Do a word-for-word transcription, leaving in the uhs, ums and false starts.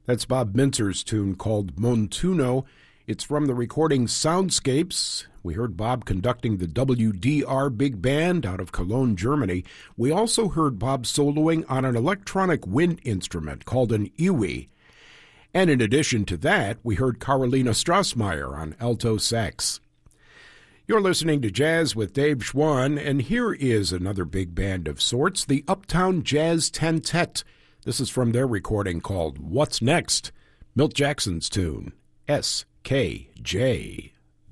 That's Bob Mintzer's tune called Montuno. It's from the recording Soundscapes. We heard Bob conducting the W D R Big Band out of Cologne, Germany. We also heard Bob soloing on an electronic wind instrument called an iwi. And in addition to that, we heard Carolina Strassmeyer on alto sax. You're listening to Jazz with Dave Schwann, and here is another big band of sorts, the Uptown Jazz Tentet. This is from their recording called What's Next? Milt Jackson's tune, S K J.